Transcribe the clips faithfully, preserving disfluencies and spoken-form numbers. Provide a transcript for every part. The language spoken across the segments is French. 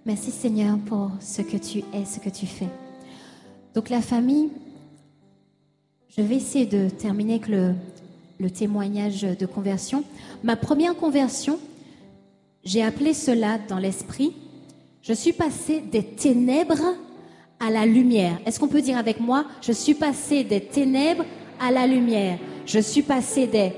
Merci Seigneur pour ce que tu es, ce que tu fais. Donc la famille, je vais essayer de terminer avec le, le témoignage de conversion. Ma première conversion, j'ai appelé cela dans l'esprit, je suis passée des ténèbres à la lumière. Est-ce qu'on peut dire avec moi, je suis passée des ténèbres à la lumière. Je suis passée des...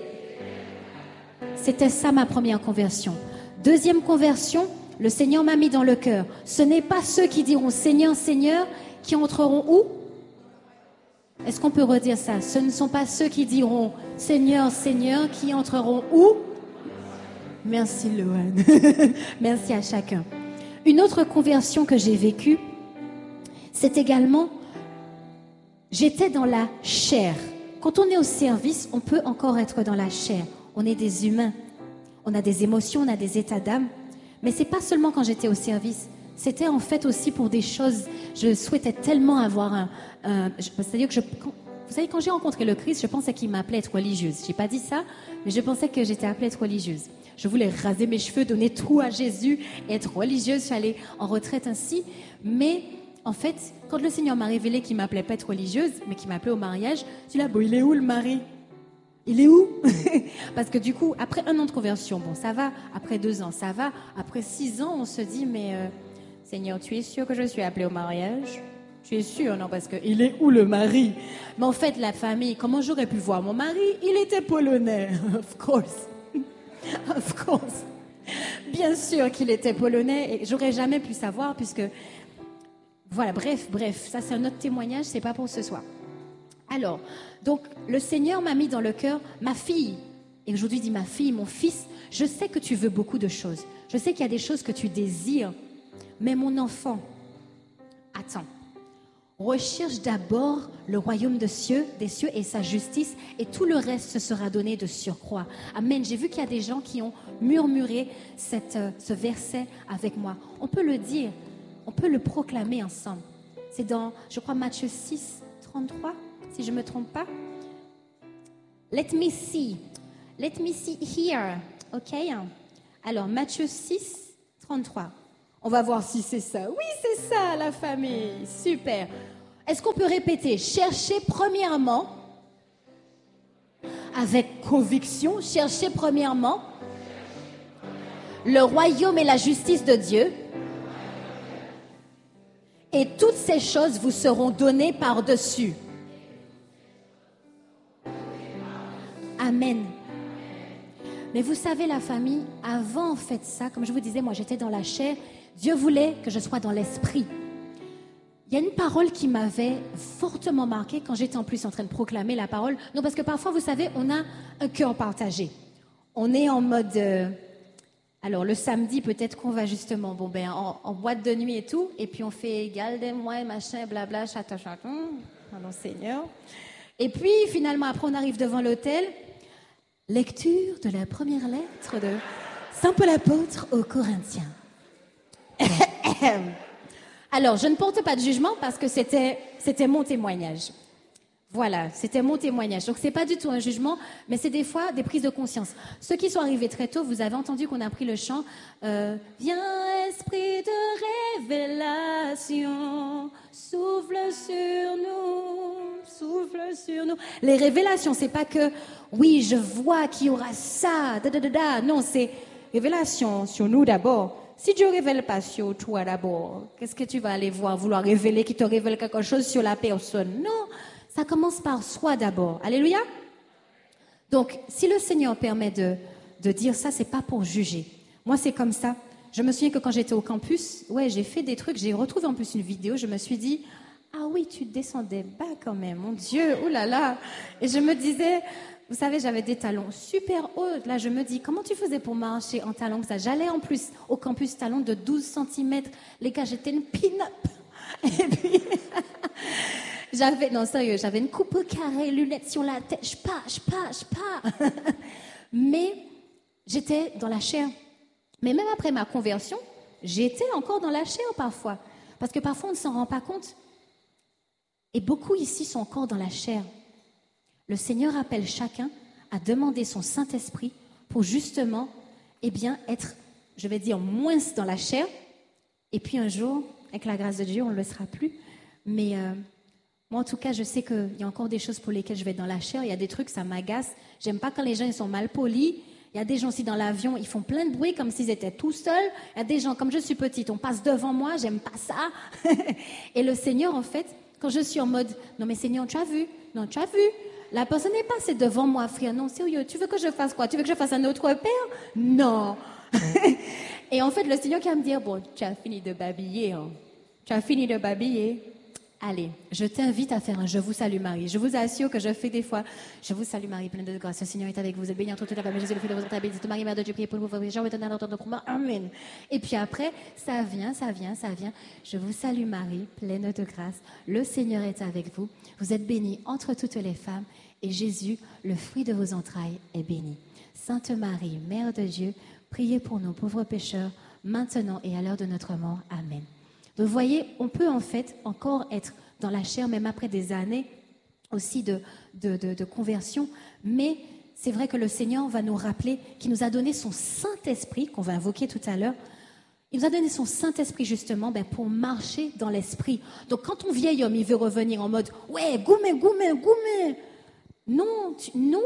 C'était ça ma première conversion. Deuxième conversion, le Seigneur m'a mis dans le cœur. Ce n'est pas ceux qui diront Seigneur, Seigneur, qui entreront où? Est-ce qu'on peut redire ça? Ce ne sont pas ceux qui diront Seigneur, Seigneur, qui entreront où? Merci Loane. Merci à chacun. Une autre conversion que j'ai vécue, c'est également, j'étais dans la chair. Quand on est au service, on peut encore être dans la chair. On est des humains. On a des émotions, on a des états d'âme. Mais c'est pas seulement quand j'étais au service. C'était en fait aussi pour des choses. Je souhaitais tellement avoir un... un c'est-à-dire que je... Quand, vous savez, quand j'ai rencontré le Christ, je pensais qu'il m'appelait être religieuse. J'ai pas dit ça, mais je pensais que j'étais appelée être religieuse. Je voulais raser mes cheveux, donner tout à Jésus, être religieuse. Je suis allée en retraite ainsi. Mais en fait, quand le Seigneur m'a révélé qu'il m'appelait pas être religieuse, mais qu'il m'appelait au mariage, je dis là, bon, il est où le mari? Il est où? Parce que du coup, après un an de conversion, bon, ça va. Après deux ans, ça va. Après six ans, on se dit, mais euh, Seigneur, tu es sûr que je suis appelée au mariage? Tu es sûr? Non, parce que il est où le mari? Mais en fait, la famille, comment j'aurais pu voir mon mari? Il était polonais. Of course. Of course. Bien sûr qu'il était polonais et j'aurais jamais pu savoir puisque... Voilà, bref, bref. Ça, c'est un autre témoignage, c'est pas pour ce soir. Alors, donc, le Seigneur m'a mis dans le cœur, ma fille, et aujourd'hui il dit ma fille, mon fils, je sais que tu veux beaucoup de choses. Je sais qu'il y a des choses que tu désires, mais mon enfant, attends. Recherche d'abord le royaume de cieux, des cieux et sa justice, et tout le reste se sera donné de surcroît. Amen. J'ai vu qu'il y a des gens qui ont murmuré cette, euh, ce verset avec moi. On peut le dire, on peut le proclamer ensemble. C'est dans, je crois, Matthieu six, trente-trois. Si je ne me trompe pas. Let me see. Let me see here. OK? Alors, Matthieu six, trente-trois. On va voir si c'est ça. Oui, c'est ça, la famille. Super. Est-ce qu'on peut répéter? Cherchez premièrement, avec conviction, cherchez premièrement le royaume et la justice de Dieu. Et toutes ces choses vous seront données par-dessus. Amen. Mais vous savez, la famille, avant en fait ça, comme je vous disais, moi j'étais dans la chair, Dieu voulait que je sois dans l'esprit. Il y a une parole qui m'avait fortement marquée quand j'étais en plus en train de proclamer la parole. Non, parce que parfois, vous savez, on a un cœur partagé. On est en mode... Euh, alors, le samedi, peut-être qu'on va justement bon, ben, en, en boîte de nuit et tout, et puis on fait « Gardez-moi, machin, blabla, chata, chaton, pardon Seigneur ». Et puis, finalement, après, on arrive devant l'autel. Lecture de la première lettre de Saint Paul apôtre aux Corinthiens. Alors, je ne porte pas de jugement parce que c'était, c'était mon témoignage. Voilà, c'était mon témoignage. Donc, c'est pas du tout un jugement, mais c'est des fois des prises de conscience. Ceux qui sont arrivés très tôt, vous avez entendu qu'on a pris le chant euh, « Viens, esprit de révélation, souffle sur nous, souffle sur nous. » Les révélations, c'est pas que « Oui, je vois qu'il y aura ça, da, da, da, da. » Non, c'est révélation sur nous d'abord. Si Dieu ne révèle pas sur toi d'abord, qu'est-ce que tu vas aller voir, vouloir révéler, qu'il te révèle quelque chose sur la personne? Non, ça commence par soi d'abord. Alléluia. Donc, si le Seigneur permet de, de dire ça, c'est pas pour juger. Moi, c'est comme ça. Je me souviens que quand j'étais au campus, ouais, j'ai fait des trucs, j'ai retrouvé en plus une vidéo, je me suis dit, ah oui, tu descendais bas quand même, mon Dieu, oh là là. Et je me disais... Vous savez, j'avais des talons super hauts. Là, je me dis, comment tu faisais pour marcher en talons comme ça? J'allais en plus au campus talons de douze centimètres. Les gars, j'étais une pin-up. Et puis, j'avais, non, sérieux, j'avais une coupe au carré, lunettes sur la tête. Je pars, je pars, je pars. Mais j'étais dans la chair. Mais même après ma conversion, j'étais encore dans la chair parfois. Parce que parfois, on ne s'en rend pas compte. Et beaucoup ici sont encore dans la chair. Le Seigneur appelle chacun à demander son Saint-Esprit pour justement, eh bien, être, je vais dire, moins dans la chair Et puis un jour, avec la grâce de Dieu, on ne le sera plus. Mais euh, moi, en tout cas, je sais qu'il y a encore des choses pour lesquelles je vais être dans la chair. Il y a des trucs, ça m'agace. J'aime pas quand les gens ils sont mal polis. Il y a des gens aussi dans l'avion, ils font plein de bruit comme s'ils étaient tout seuls. Il y a des gens, comme je suis petite, on passe devant moi, j'aime pas ça. Et le Seigneur, en fait, quand je suis en mode, non mais Seigneur, tu as vu? Non, tu as vu? La personne n'est pas, c'est devant moi, frère. Non, sérieux, tu veux que je fasse quoi? Tu veux que je fasse un autre père? Non. Et en fait, le Seigneur qui va me dire, bon, tu as fini de babiller, hein. Tu as fini de babiller. Allez, je t'invite à faire un Je vous salue Marie. Je vous assure que je fais des fois, je vous salue Marie, pleine de grâce. Le Seigneur est avec vous. Vous êtes bénie entre toutes les femmes. Jésus, le fruit de votre entrailles, bénisse Marie, Mère de Dieu, priez pour nous pauvres pécheurs, maintenant dans notre combat. Amen. Et puis après, ça vient, ça vient, ça vient. Je vous salue Marie, pleine de grâce. Le Seigneur est avec vous. Vous êtes bénie entre toutes les femmes. Et Jésus, le fruit de vos entrailles, est béni. Sainte Marie, Mère de Dieu, priez pour nous pauvres pécheurs, maintenant et à l'heure de notre mort. Amen. Donc vous voyez, on peut en fait encore être dans la chair, même après des années aussi de, de, de, de conversion. Mais c'est vrai que le Seigneur va nous rappeler qu'il nous a donné son Saint-Esprit, qu'on va invoquer tout à l'heure. Il nous a donné son Saint-Esprit justement ben, pour marcher dans l'Esprit. Donc quand ton vieil homme il veut revenir en mode « Ouais, goumé, goumé, goumé !» Non, tu, non,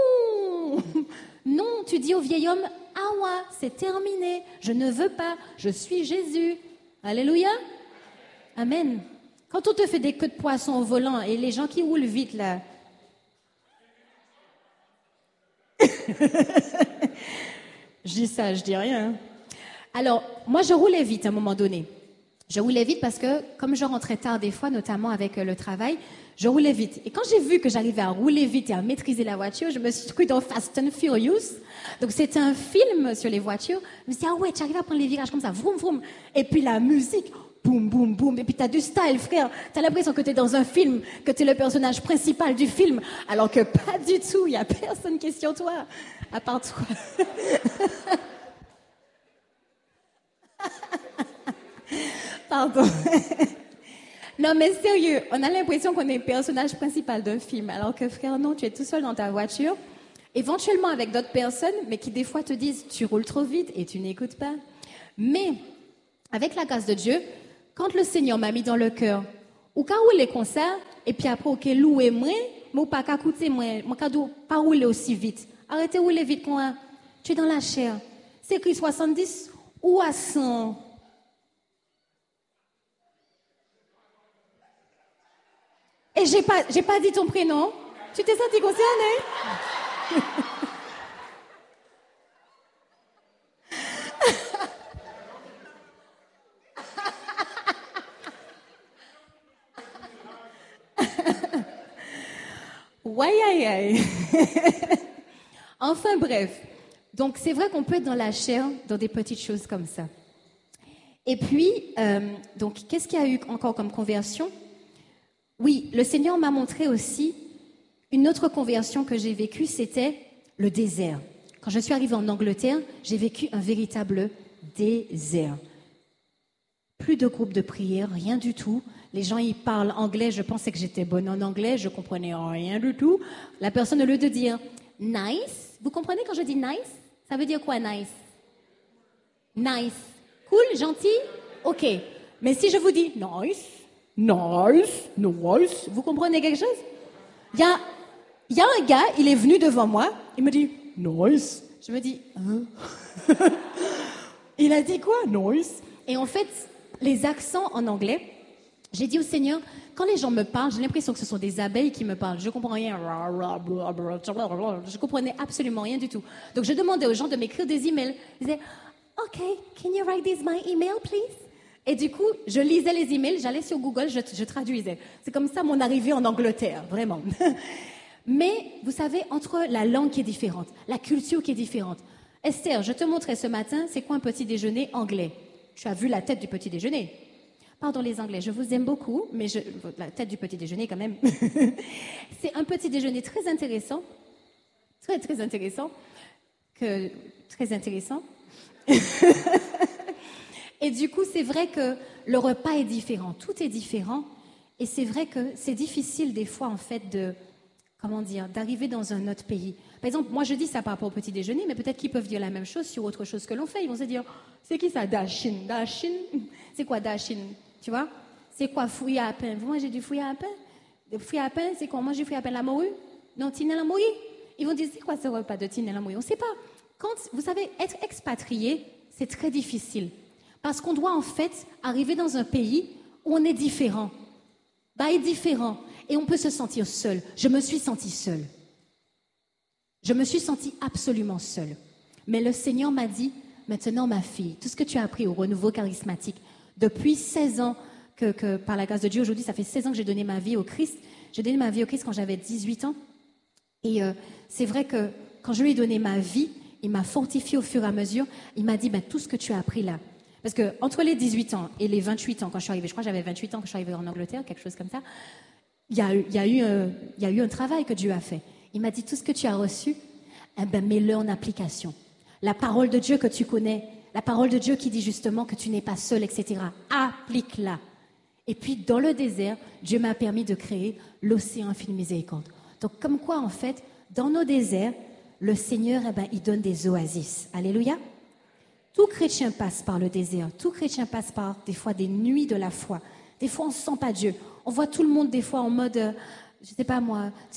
non, tu dis au vieil homme « Ah ouais, c'est terminé, je ne veux pas, je suis Jésus. » Alléluia. Amen. Quand on te fait des queues de poisson au volant et les gens qui roulent vite là. Je dis ça, je dis rien. Alors, moi je roulais vite à un moment donné. Je roulais vite parce que, comme je rentrais tard des fois, notamment avec le travail, je roulais vite. Et quand j'ai vu que j'arrivais à rouler vite et à maîtriser la voiture, je me suis cru dans Fast and Furious. Donc c'était un film sur les voitures. Je me suis dit, ah ouais, tu arrives à prendre les virages comme ça, vroom, vroom. Et puis la musique, boum, boum, boum. Et puis t'as du style, frère. T'as l'impression que t'es dans un film, que t'es le personnage principal du film. Alors que pas du tout, il y a personne qui est sur toi, à part toi. Pardon. Non, mais sérieux, on a l'impression qu'on est le personnage principal d'un film, alors que frère, non, tu es tout seul dans ta voiture, éventuellement avec d'autres personnes, mais qui des fois te disent « tu roules trop vite » et tu n'écoutes pas. Mais, avec la grâce de Dieu, quand le Seigneur m'a mis dans le cœur, ou qu'à rouler comme ça, et puis après, ok, louer moi, mais ou pas qu'à coûter moi, moi qu'à pas rouler aussi vite. Arrêtez de rouler vite, moi. Tu es dans la chair. C'est écrit soixante-dix ou à cent. Et j'ai pas, j'ai pas dit ton prénom. Tu t'es senti concernée? Ouais, aïe, aïe. Enfin bref. Donc c'est vrai qu'on peut être dans la chair, dans des petites choses comme ça. Et puis, euh, donc qu'est-ce qu'il y a eu encore comme conversion? Oui, le Seigneur m'a montré aussi une autre conversion que j'ai vécue, c'était le désert. Quand je suis arrivée en Angleterre, j'ai vécu un véritable désert. Plus de groupes de prière, rien du tout. Les gens, ils parlent anglais, je pensais que j'étais bonne en anglais, je comprenais rien du tout. La personne, au lieu de dire « nice », vous comprenez quand je dis « nice », ça veut dire quoi « nice » ? Nice. Cool, gentil ? Ok. Mais si je vous dis « nice », Nice, nice. Vous comprenez quelque chose? Il y a, il y a un gars, il est venu devant moi, il me dit nice. Je me dis, hein? Il a dit quoi? Nice. Et en fait, les accents en anglais, j'ai dit au Seigneur, quand les gens me parlent, j'ai l'impression que ce sont des abeilles qui me parlent. Je comprends rien. Je comprenais absolument rien du tout. Donc je demandais aux gens de m'écrire des emails. Ils disaient, OK, can you write this my email, please? Et du coup, je lisais les emails, j'allais sur Google, je, je traduisais. C'est comme ça mon arrivée en Angleterre, vraiment. Mais, vous savez, entre la langue qui est différente, la culture qui est différente. Esther, je te montrais ce matin, c'est quoi un petit déjeuner anglais? Tu as vu la tête du petit déjeuner? Pardon les Anglais, je vous aime beaucoup, mais je, la tête du petit déjeuner quand même. C'est un petit déjeuner très intéressant, très très intéressant, que, très intéressant. Et du coup, c'est vrai que le repas est différent, tout est différent. Et c'est vrai que c'est difficile des fois, en fait, de, comment dire, d'arriver dans un autre pays. Par exemple, moi je dis ça par rapport au petit déjeuner, mais peut-être qu'ils peuvent dire la même chose sur autre chose que l'on fait. Ils vont se dire, c'est qui ça, Dachin? Dachin? C'est quoi Dachin? Tu vois? C'est quoi fouiller à pain? Vous mangez du fouiller à pain? Le fouiller à pain, c'est quoi? On mange du fouiller à pain, la morue? Non, tiner la morue? Ils vont dire, c'est quoi ce repas de tiner la morue? On ne sait pas. Quand, vous savez, être expatrié, c'est très difficile. Parce qu'on doit en fait arriver dans un pays où on est différent. Bah, est différent. Et on peut se sentir seul. Je me suis sentie seule. Je me suis sentie absolument seule. Mais le Seigneur m'a dit, maintenant ma fille, tout ce que tu as appris au renouveau charismatique, depuis seize ans, que, que par la grâce de Dieu, aujourd'hui, ça fait seize ans que j'ai donné ma vie au Christ. J'ai donné ma vie au Christ quand j'avais dix-huit ans. Et euh, c'est vrai que quand je lui ai donné ma vie, il m'a fortifié au fur et à mesure. Il m'a dit, ben, tout ce que tu as appris là. Parce que entre les dix-huit ans et les vingt-huit ans, quand je suis arrivée, je crois que j'avais vingt-huit ans quand je suis arrivée en Angleterre, quelque chose comme ça, il y a, il y a eu, un, il y a eu un travail que Dieu a fait. Il m'a dit, tout ce que tu as reçu, eh ben, mets-le en application. La parole de Dieu que tu connais, la parole de Dieu qui dit justement que tu n'es pas seul, et cetera, applique-la. Et puis, dans le désert, Dieu m'a permis de créer l'océan infini miséricorde. Donc, comme quoi, en fait, dans nos déserts, le Seigneur, eh ben, il donne des oasis. Alléluia. Tout chrétien passe par le désert. Tout chrétien passe par, des fois, des nuits de la foi. Des fois, on ne sent pas Dieu. On voit tout le monde, des fois, en mode, euh, je ne sais pas moi,